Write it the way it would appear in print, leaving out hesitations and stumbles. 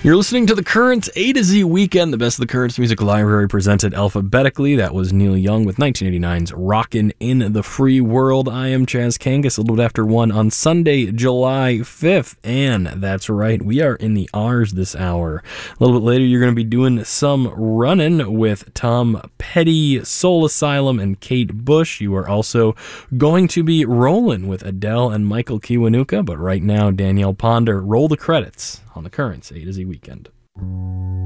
You're listening to The Currents A to Z Weekend, the best of the Currents Music Library presented alphabetically. That was Neil Young with 1989's Rockin' in the Free World. I am Chaz Kangas, a little bit after 1 on Sunday, July 5th. And that's right, we are in the R's this hour. A little bit later, you're going to be doing some running with Tom Petty, Soul Asylum, and Kate Bush. You are also going to be rolling with Adele and Michael Kiwanuka. But right now, Danielle Ponder, roll the credits on the Currents A to Z Weekend.